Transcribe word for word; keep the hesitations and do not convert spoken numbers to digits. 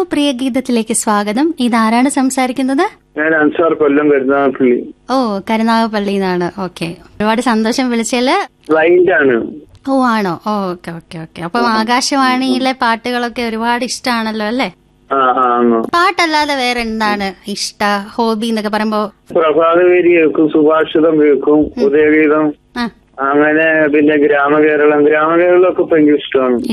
പ്രിയ ഗീതത്തിലേക്ക് സ്വാഗതം. ഇതാരാണ് സംസാരിക്കുന്നത്? ഞാൻ അൻസാർ, കൊല്ലം കരുനാഗപ്പള്ളി. ഓ, കരുനാഗപ്പള്ളിന്നാണ്. ഓക്കെ, ഒരുപാട് സന്തോഷം വിളിച്ചതില്. ആണ്. ഓ ആണോ? Okay okay okay. അപ്പം ആകാശവാണിയിലെ പാട്ടുകളൊക്കെ ഒരുപാട് ഇഷ്ടമാണല്ലോ അല്ലേ? പാട്ടല്ലാതെ വേറെ എന്താണ് ഇഷ്ട, ഹോബി എന്നൊക്കെ പറയുമ്പോ? പ്രഭാതവേരി കേൾക്കും, സുഭാഷിതം കേൾക്കും, ഉദയഗീതം, അങ്ങനെ പിന്നെ ഗ്രാമകേരളം ഗ്രാമകേരളം ഒക്കെ ഭയങ്കര ഇഷ്ടമാണ്.